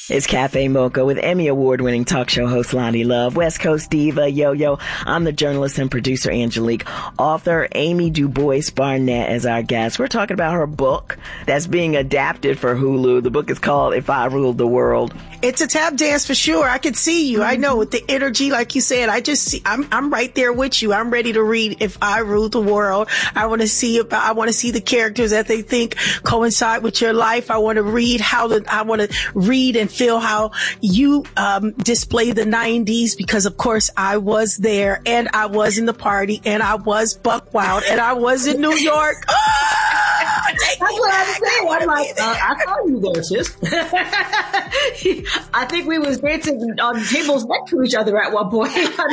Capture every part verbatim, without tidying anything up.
It's Cafe Mocha with Emmy Award-winning talk show host Lonnie Love, West Coast diva Yo-Yo. I'm the journalist and producer Angelique. Author Amy DuBois Barnett is our guest. We're talking about her book that's being adapted for Hulu. The book is called If I Ruled the World. It's a tap dance for sure. I can see you. I know with the energy, like you said. I just see. I'm I'm right there with you. I'm ready to read If I Ruled the World. I want to see about. I want to see the characters that they think coincide with your life. I want to read how the. I want to read and feel how you um, display the nineties, because of course I was there and I was in the party and I was buck wild and I was in New York. Oh, that's what I'm saying. I'm like, uh, I saw you there, sis. I think we was dancing on tables next to each other at one point.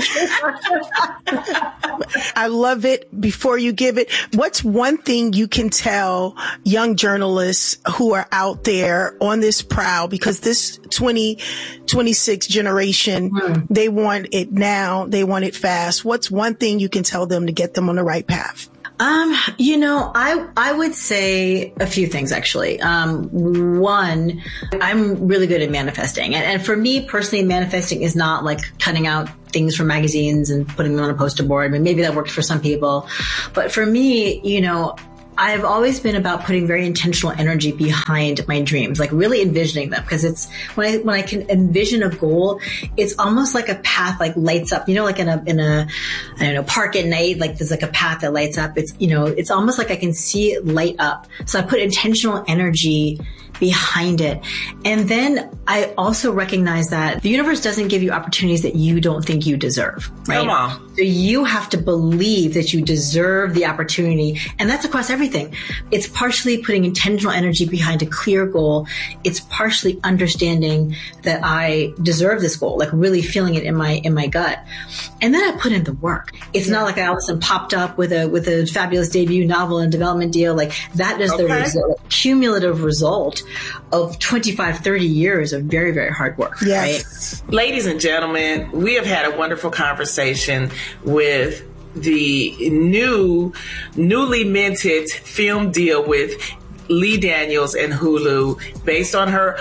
I love it. Before you give it, what's one thing you can tell young journalists who are out there on this prowl, because this twenty twenty-six generation, mm. they want it now. They want it fast. What's one thing you can tell them to get them on the right path? Um, you know, I, I would say a few things, actually. Um, one, I'm really good at manifesting. And, and for me personally, manifesting is not like cutting out things from magazines and putting them on a poster board. I mean, maybe that worked for some people, but for me, you know, I've always been about putting very intentional energy behind my dreams, like really envisioning them. Because it's when I when I can envision a goal, it's almost like a path like lights up. You know, like in a in a I don't know park at night, like there's like a path that lights up. It's you know, it's almost like I can see it light up. So I put intentional energy behind it. And then I also recognize that the universe doesn't give you opportunities that you don't think you deserve, right? Come on. So you have to believe that you deserve the opportunity. And that's across everything. It's partially putting intentional energy behind a clear goal. It's partially understanding that I deserve this goal, like really feeling it in my, in my gut. And then I put in the work. It's yeah. not like I all of a sudden popped up with a, with a fabulous debut novel and development deal. Like that is okay. the result, cumulative result of twenty-five, thirty years of very, very hard work. Yes. Right? Ladies and gentlemen, we have had a wonderful conversation with the new, newly minted film deal with Lee Daniels and Hulu based on her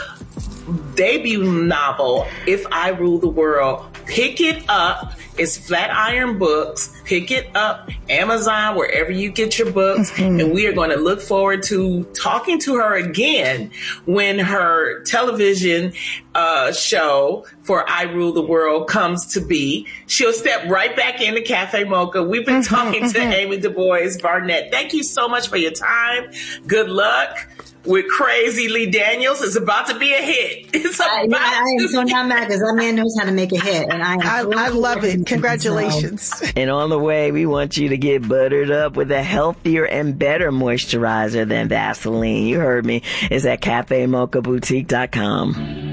debut novel, If I Rule the World. Pick it up. It's Flatiron Books. Pick it up, Amazon, wherever you get your books. Mm-hmm. And we are going to look forward to talking to her again when her television uh, show for I Rule the World comes to be. She'll step right back into Cafe Mocha. We've been talking to Amy DuBois Barnett. Thank you so much for your time. Good luck with Crazy Lee Daniels. It's about to be a hit. It's about I, I am so not mad because that man knows how to make a hit. And I I, I love it. Congratulations. And on the way, we want you to get buttered up with a healthier and better moisturizer than Vaseline. You heard me. It's at cafe mocha boutique dot com.